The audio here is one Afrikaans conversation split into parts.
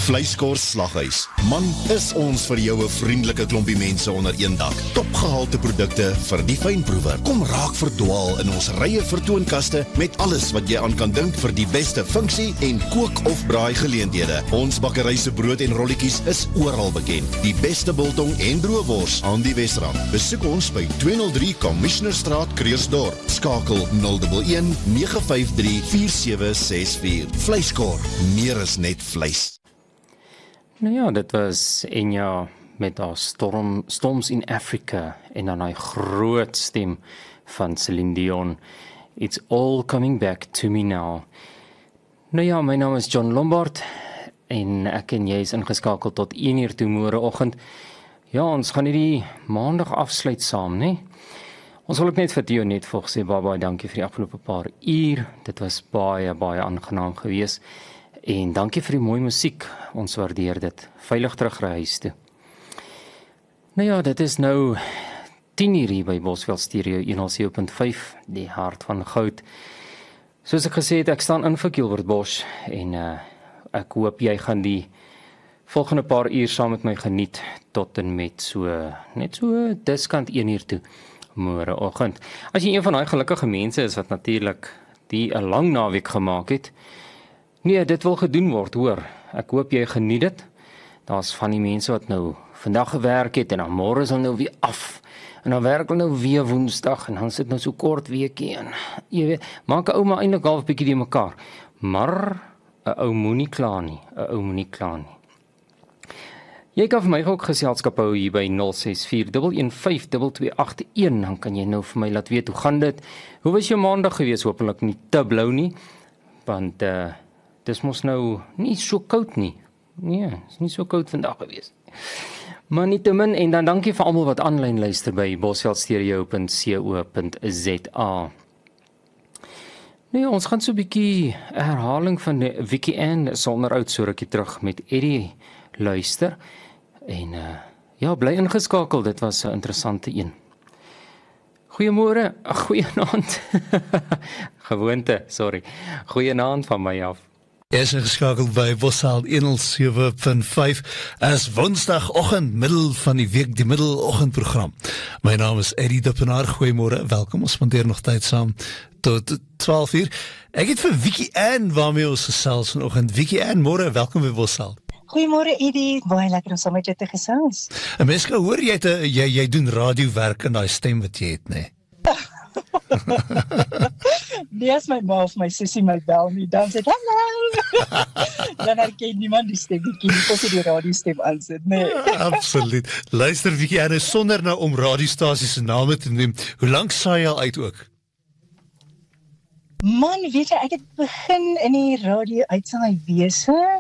Vleiskors Slaghuis. Man, is ons vir jou 'n vriendelike klompie mense onder een dak. Topgehalte produkte vir die fynproewer. Kom raak verdwaal in ons rye vertoonkaste met alles wat jy aan kan dink vir die beste funksie en kook of braai geleenthede. Ons bakkery se brood en rolletjies is oral bekend. Die beste biltong en droëwors aan die Wesrand. Besoek ons by 203 Commissionerstraat, Kreersdorp. Skakel 011 953 4764. Vleiskor, meer is net vleis. Nou ja, dit was Enya met haar Storms in Africa en dan hy groot stem van Celine Dion. It's all coming back to me now. Nou ja, my naam is John Lombard en ek en jy is ingeskakel tot 1 uur toe môreoggend. Ja, ons gaan hierdie maandag afsluit saam, né? Ons wil ook net vir jou net sê baie dankie vir die afgelope paar uur. Dit was baie aangenaam geweest. En dankie vir die mooi musiek. Ons waardeer dit. Veilig terug huis toe. Nou ja, dit is nou 10 uur hier by Bosveld Stereo 107.5, die hart van goud. Soos ek gesê het, ek staan in vir Gilbert Bosch en ek hoop jy gaan die volgende paar uur saam met my geniet tot en met net so diskant 1 uur toe môreoggend. As jy een van daai gelukkige mense is wat natuurlik die 'n lang naweek gemaak het, nee, dit wil gedoen word, hoor. Ek hoop jy geniet dit. Daar's van die mense wat nou vandag gewerk het en dan môre is hulle nou weer af. En dan werk hulle nou weer Woensdag en dan sit nou so kort weekie en jy weet, maak 'n ou maar eintlik half bietjie die mekaar. Maar 'n ou moenie kla nie, 'n ou moenie kla nie. Jy kan vir my ook geselskap hou hier by 0641152281, dan kan jy nou vir my laat weet hoe gaan dit. Hoe was jou maandag gewees? Hopelik nie te blou nie, want dis mos nou nie so koud nie. Nee, is nie so koud vandag gewees. Maar nietemin, en dan dankie vir almal wat aanlyn luister by bosveldstereo.co.za. Nou ja, ons gaan so 'n bietjie herhaling van die Vicky Ann sonder oud so rukkie terug met Eddie luister. En ja, bly ingeskakel, dit was 'n interessante een. Goeiemôre, goeienaand. Gewoonte, sorry. Goeienaand van my af. Jy is ingeskakeld by Bosveld 107.5 as Woensdagoggend, middel van die week, die middeloggendprogram. My naam is Eddie Dippenaar, goeiemôre, welkom, ons spandeer nog tyd saam tot 12 uur. Ek het vir Vicky Ann waarmee ons gesels vanoggend. Vicky Ann, môre, welkom by Bosveld. Goeiemôre Eddie, baie lekker om saam met jou te gesels. En mense kan hoor, jy doen radiowerk in daai stem wat jy het, nê? Nee, as my ma of my sussie my bel nie, dan sê ek, hallo! Dan herken niemand die stemmetjie, nie as jy die radiostem aansit, nee. Absoluut. Luister, Vicky Ann, sonder nou om radiostasies se name te noem, hoe lank saai jy al uit ook? Man, weet jy, ek het begin in die radio-uitsaaiwese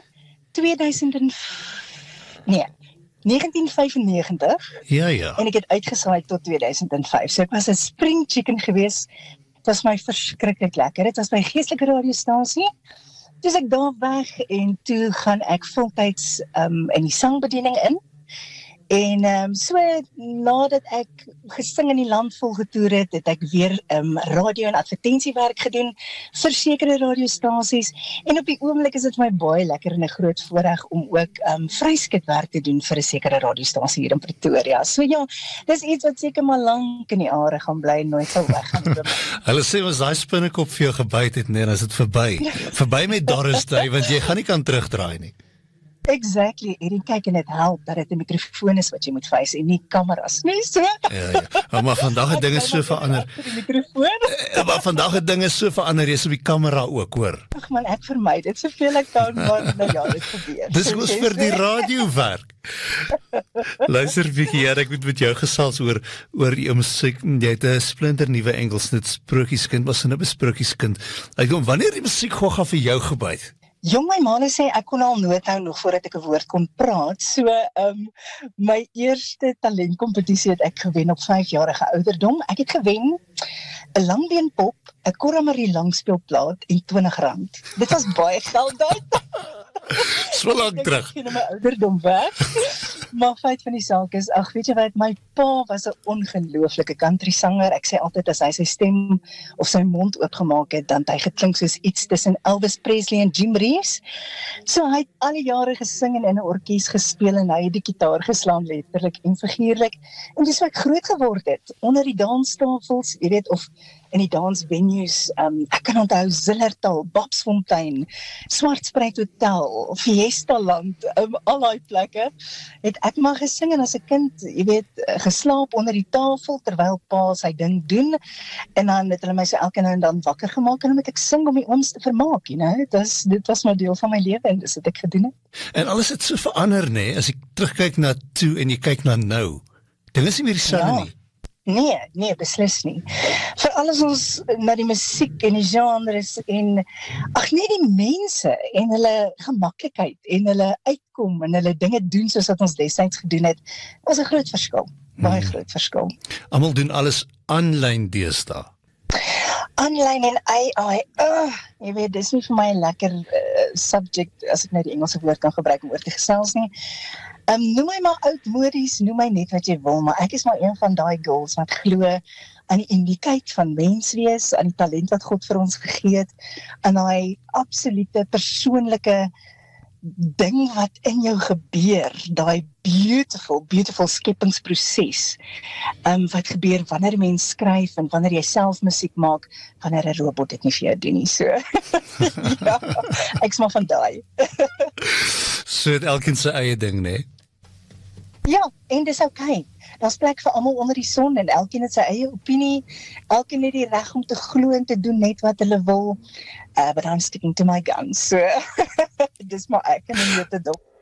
1995. Ja. En ek het uitgesaai tot 2005. So ek was 'n spring chicken geweest. Het was my verskriklik lekker. Dit was my geestelike radiostasie. Dus ek daar weg en toe gaan ek voltyds in die sangbediening in. En so nadat ek gesing in die land vol getoer het, het ek weer radio en advertensiewerk gedoen vir sekere radiostasies. En op die oomblik is dit my baie lekker en 'n groot voorreg om ook vryskutwerk te doen vir 'n sekere radiostasie hier in Pretoria. So ja, dis iets wat seker maar lank in die are gaan bly en nooit sal weggaan. Hulle sê as daai spinnekop vir jou gebyt het, nee, dan is dit verby. Verby met Doris Day, want jy gaan nie kan terugdraai nie. Exactly, en kyk, en dit help dat dit 'n mikrofoon is wat jy moet face en nie kameras nie, so. Ja. Maar vandag het dinge so verander. Maar vandag het dinge so verander, jy's op die kamera ook, hoor. Ag man, ek vermy dit soveel ek kan, maar nou ja, dit gebeur. Dis mos vir die radiowerk. Luister Vicky, ja, ek moet met jou gesels oor jou musiek. Jy het 'n splinter nuwe Engelsnit Sprokieskind, was 'n Sprokieskind. Ek dink wanneer die musiek gogga vir jou gebyt? Jong, my ma sê ek kon al noot hou nog voordat ek 'n woord kon praat. So, my eerste talentkompetisie het ek gewen op 5-jarige ouderdom. Ek het gewen 'n langbeenpop, 'n Cora Marie langspeelplaat en R20. Dit was baie geld daai. So lank terug. Ek het my ouderdom weg. Maar feit van die saak is, ag weet jy wat, my pa was 'n ongelooflike country sanger. Ek sê altyd as hy sy stem of sy mond oopgemaak het, dan het hy geklink soos iets tussen Elvis Presley en Jim Reeves. So hy het al die jare gesing en in 'n orkes gespeel en hy het die gitaar geslaan letterlik en figuurlik. En dis hoe ek groot geword het, onder die danstafels, jy weet, of in die dansvenues, ek kan onthou Zillertal, Babsfontein, Swartspruit Hotel, Fiesta Land, al die plekke, het ek maar gesing en as 'n kind, jy weet, geslaap onder die tafel, terwyl pa sy ding doen, en dan het hulle my so elke nou en dan wakker gemaak, en dan moet ek sing om die ons te vermaak, you know, dit was maar deel van my lewe, en dis wat ek gedoen het. En alles het so verander, nê, as ek terugkyk na toe en jy kyk na nou, dinge is nie meer dieselfde nie. Nee, beslis nie. Veral as ons na die musiek en die genres en ag nee, die mense en hulle gemaklikheid en hulle uitkom en hulle dinge doen soos wat ons destyds gedoen het, was 'n groot verskil. Baie groot verskil. Almal doen alles aanlyn deesdae. Aanlyn en AI, jy weet, dis nie vir my 'n lekker subject, as ek nou die Engelse woord kan gebruik om oor te gesels nie. Noem my maar oudmodies, noem my net wat jy wil, maar ek is maar een van daai girls wat glo aan die uniekheid van menswees, aan die talent wat God vir ons gegee het, aan daai absolute persoonlike ding wat in jou gebeur, daai beautiful skepingsproses, wat gebeur wanneer 'n mens skryf en wanneer jy self musiek maak, wanneer 'n robot dit nie vir jou doen nie, so. Ja, ek's maar van daai. So het elkeen sy eie ding, né? Ja, en dis okay. Daar's plek vir almal onder die son en elkeen het sy eie opinie. Elkeen het die reg om te glo en te doen net wat hulle wil. But I'm sticking to my guns. So dis maar ek en nie te dop.